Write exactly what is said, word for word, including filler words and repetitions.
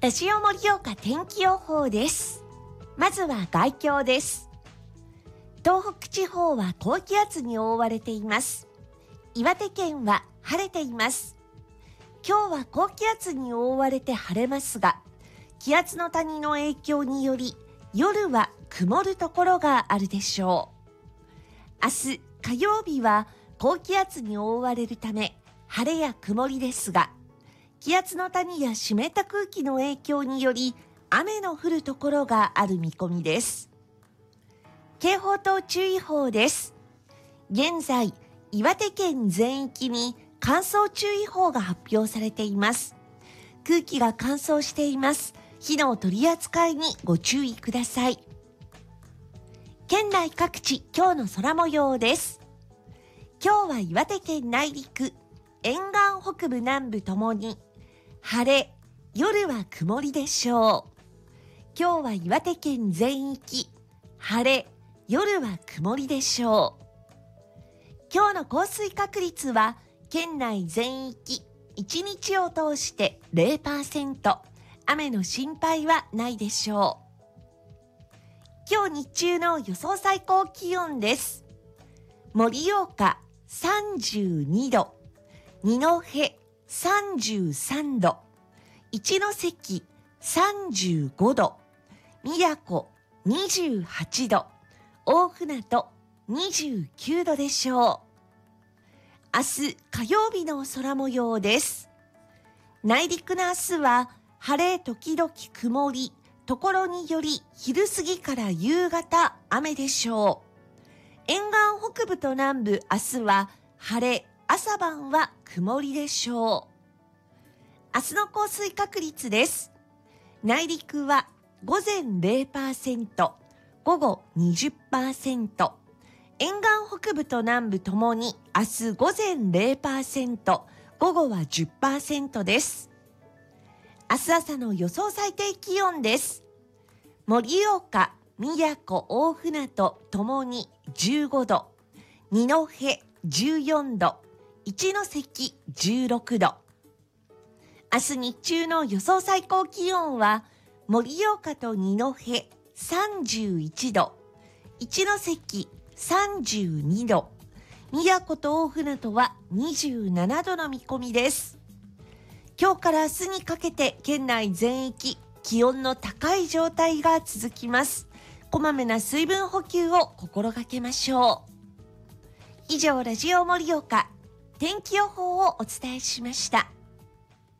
ラジオ盛岡天気予報です。まずは概況です。東北地方は高気圧に覆われています。岩手県は晴れています。今日は高気圧に覆われて晴れますが、気圧の谷の影響により夜は曇るところがあるでしょう。明日火曜日は高気圧に覆われるため晴れや曇りですが、気圧の谷や湿った空気の影響により雨の降るところがある見込みです。警報と注意報です。現在、岩手県全域に乾燥注意報が発表されています。空気が乾燥しています。火の取り扱いにご注意ください。県内各地、今日の空模様です。今日は岩手県内陸、沿岸北部南部ともに晴れ、夜は曇りでしょう。今日は岩手県全域、晴れ、夜は曇りでしょう。今日の降水確率は県内全域いちにちを通して ゼロパーセント、雨の心配はないでしょう。今日日中の予想最高気温です。盛岡さんじゅうにど、二戸さんじゅうさんど、一関さんじゅうごど、宮古にじゅうはちど、大船渡にじゅうきゅうどでしょう。明日火曜日の空模様です。内陸の明日は晴れ時々曇り、ところにより昼過ぎから夕方雨でしょう。沿岸北部と南部明日は晴れ、朝晩は曇りでしょう。明日の降水確率です。内陸は午前 ゼロパーセント、午後 にじゅっパーセント、沿岸北部と南部ともに明日午前 ゼロパーセント、午後は じゅっパーセント です。明日朝の予想最低気温です。盛岡、宮古、大船渡ともにじゅうごど、二戸じゅうよんど、一関じゅうろくど。明日日中の予想最高気温は盛岡と二戸さんじゅういちど、一関さんじゅうにど、宮古と大船渡はにじゅうななどの見込みです。今日から明日にかけて県内全域気温の高い状態が続きます。こまめな水分補給を心がけましょう。以上、ラジオ盛岡天気予報をお伝えしました。